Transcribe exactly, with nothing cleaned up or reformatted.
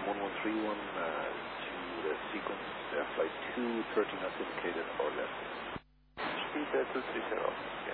one one three one uh, to the sequence, uh, flight two thirty knots indicated or less. Speed uh, two three zero.